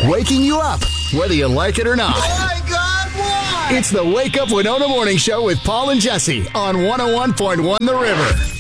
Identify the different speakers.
Speaker 1: waking you up, whether you like it or not.
Speaker 2: Oh my God, why?
Speaker 1: It's the Wake Up Winona Morning Show with Paul and Jesse on 101.1 The River.